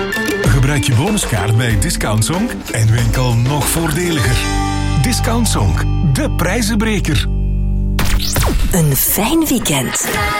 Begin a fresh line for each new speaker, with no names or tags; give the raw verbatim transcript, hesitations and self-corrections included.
Gebruik je bonuskaart bij Discount Zonk en winkel nog voordeliger. Discount Zonk, de prijzenbreker.
Een fijn weekend.